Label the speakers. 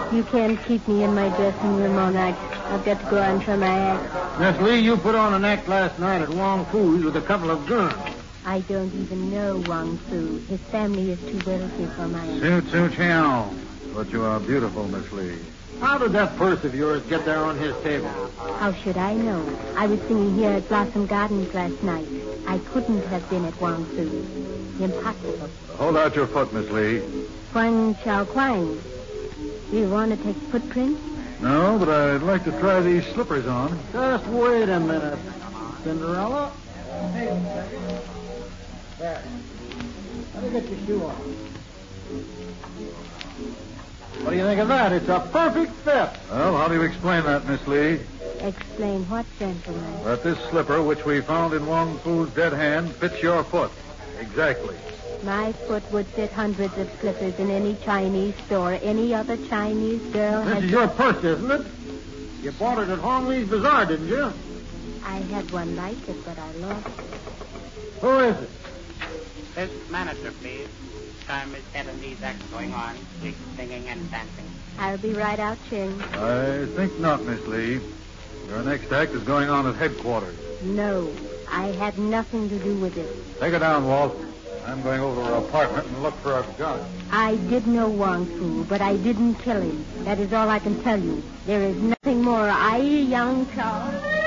Speaker 1: You can't keep me in my dressing room all night. I've got to go on for my act.
Speaker 2: Miss Lee, you put on an act last night at Wong Fu's with a couple of guns.
Speaker 1: I don't even know Wong Fu. His family is too wealthy for my act.
Speaker 3: Su Chiao. But you are beautiful, Miss Lee.
Speaker 2: How did that purse of yours get there on his table?
Speaker 1: How should I know? I was singing here at Blossom Gardens last night. I couldn't have been at Wong Fu. Impossible.
Speaker 3: Hold out your foot, Miss Lee.
Speaker 1: Huang Chao Quang. Do you want to take footprints?
Speaker 3: No, but I'd like to try these slippers on.
Speaker 2: Just wait a minute, Cinderella. There. Let me get your shoe on. What do you think of that? It's a perfect fit.
Speaker 3: Well, how do you explain that, Miss Lee?
Speaker 1: Explain what, gentlemen?
Speaker 3: That this slipper, which we found in Wong Fu's dead hand, fits your foot. Exactly.
Speaker 1: My foot would fit hundreds of slippers in any Chinese store. Any other Chinese girl
Speaker 2: This
Speaker 1: has...
Speaker 2: is your purse, isn't it? You bought it at Hong Lee's Bazaar, didn't you?
Speaker 1: I had one like it, but I lost it.
Speaker 2: Who is it?
Speaker 4: This manager, please. Time is 70's act going on. Big singing and dancing.
Speaker 1: I'll be right out, Ching.
Speaker 3: I think not, Miss Lee. Your next act is going on at headquarters.
Speaker 1: No, I had nothing to do with it.
Speaker 3: Take her down, Walt. I'm going over to her apartment and look for a gun.
Speaker 1: I did know Wong Fu, but I didn't kill him. That is all I can tell you. There is nothing more. I, Young Charles...